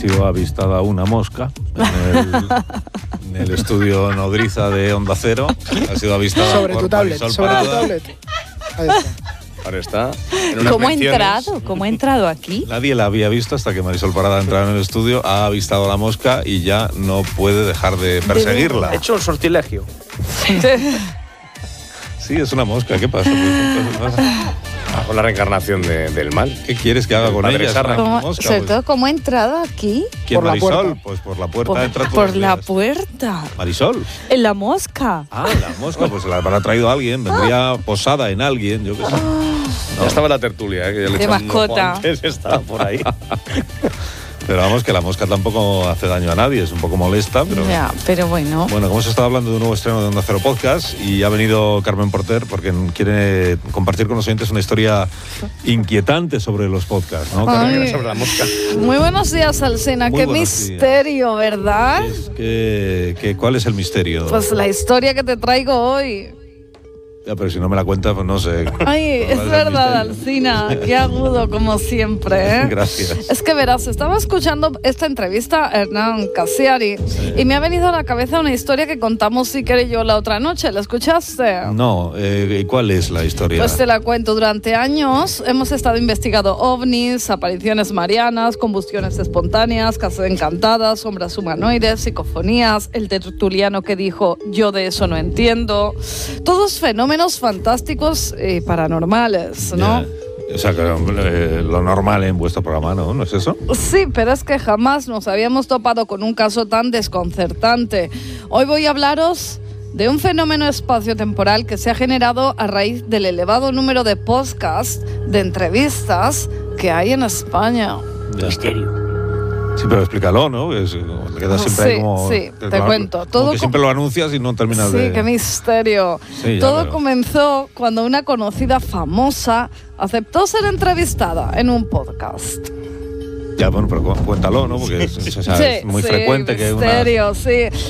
sido avistada una mosca en el estudio nodriza de Onda Cero. Ha sido avistada sobre por tu tablet, Marisol sobre Parada. tu tablet. Ahí está. Ahora está en unas ¿Cómo ha menciones. entrado? ¿Cómo ha entrado aquí? Nadie la había visto hasta que Marisol Parada ha entrado en el estudio, ha avistado la mosca y ya no puede dejar de perseguirla. Ha hecho un sortilegio. Sí, es una mosca. ¿Qué pasa? ¿Qué pasa? Con la reencarnación del mal. ¿Qué quieres que haga con Padre ella? Es Sarra. una ¿Cómo- mosca, sobre pues. todo, ¿cómo ha entrado aquí? ¿Quién, por la Marisol? puerta. Pues por la puerta Por, entra todos por los la días. puerta. ¿Marisol? En la mosca. Ah, la mosca, pues la habrá traído alguien, vendría posada en alguien, yo qué sé. Ya estaba en la tertulia, que ya le De echaba un ojo mascota. antes, estaba por ahí. Pero vamos, que la mosca tampoco hace daño a nadie, es un poco molesta, pero... Ya, pero bueno. Bueno, como hemos estado hablando de un nuevo estreno de Onda Cero Podcast y ha venido Carmen Porter porque quiere compartir con los oyentes una historia inquietante sobre los podcasts, ¿no, Carmen? Ay. Sobre la mosca. Muy buenos días, Alsina. Muy Qué buenos misterio, ¿verdad? ¿Cuál es el misterio? Pues la historia que te traigo hoy. Ya, pero si no me la cuentas, pues no sé. Ay, ¿Cuál es el verdad, misterio? Alsina. Qué agudo, como siempre, ¿eh? Gracias. Es que verás, estaba escuchando esta entrevista a Hernán Cassiari y me ha venido a la cabeza una historia que contamos Iker y yo la otra noche. ¿La escuchaste? No, ¿cuál es la historia? Pues te la cuento. Durante años hemos estado investigando ovnis, apariciones marianas, combustiones espontáneas, casas encantadas, sombras humanoides, psicofonías, el tertuliano que dijo yo de eso no entiendo. Todos fenómenos fantásticos y paranormales, ¿no? Ya. O sea, que lo normal en vuestro programa, ¿no? ¿No es eso? Sí, pero es que jamás nos habíamos topado con un caso tan desconcertante. Hoy voy a hablaros de un fenómeno espaciotemporal que se ha generado a raíz del elevado número de podcasts, de entrevistas que hay en España. Misterio. Sí, pero explícalo, ¿no? Te quedas siempre ahí como... Sí, te cuento. Como Todo que siempre lo anuncias y no terminas Sí, de... qué misterio. Sí, ya, Todo pero- comenzó cuando una conocida famosa aceptó ser entrevistada en un podcast. Ya, bueno, pero cuéntalo, ¿no? Porque es muy frecuente que una... misterio, sí.